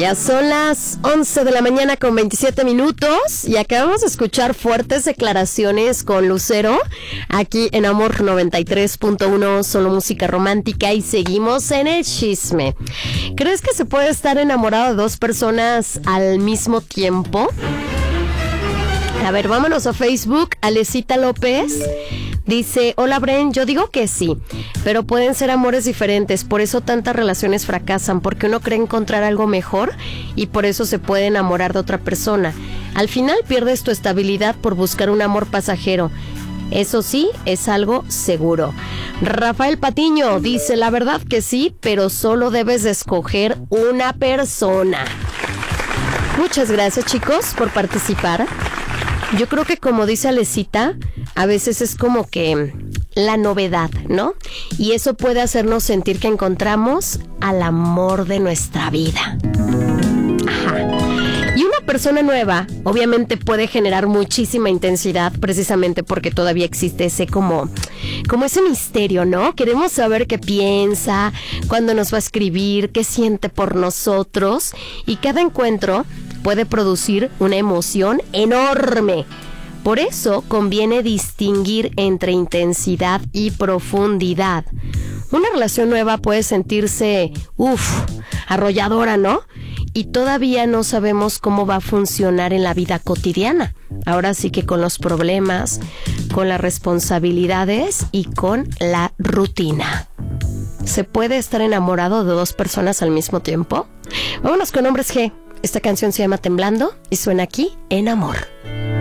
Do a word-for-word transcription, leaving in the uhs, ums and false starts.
Ya son las once de la mañana con veintisiete minutos y acabamos de escuchar fuertes declaraciones con Lucero aquí en Amor noventa y tres punto uno, solo música romántica, y seguimos en el chisme. ¿Crees que se puede estar enamorado de dos personas al mismo tiempo? A ver, vámonos a Facebook. Alecita López dice: hola Bren, yo digo que sí, pero pueden ser amores diferentes, por eso tantas relaciones fracasan, porque uno cree encontrar algo mejor y por eso se puede enamorar de otra persona. Al final pierdes tu estabilidad por buscar un amor pasajero. Eso sí, es algo seguro. Rafael Patiño dice: la verdad que sí, pero solo debes de escoger una persona. Muchas gracias, chicos, por participar. Yo creo que, como dice Alecita, a veces es como que la novedad, ¿no? Y eso puede hacernos sentir que encontramos al amor de nuestra vida. Ajá. Y una persona nueva, obviamente, puede generar muchísima intensidad, precisamente porque todavía existe ese como, como ese misterio, ¿no? Queremos saber qué piensa, cuándo nos va a escribir, qué siente por nosotros, y cada encuentro puede producir una emoción enorme. Por eso conviene distinguir entre intensidad y profundidad. Una relación nueva puede sentirse, uff, arrolladora, ¿no? Y todavía no sabemos cómo va a funcionar en la vida cotidiana. Ahora sí que con los problemas, con las responsabilidades y con la rutina. ¿Se puede estar enamorado de dos personas al mismo tiempo? Vámonos con Hombres G. Esta canción se llama Temblando y suena aquí en Amor.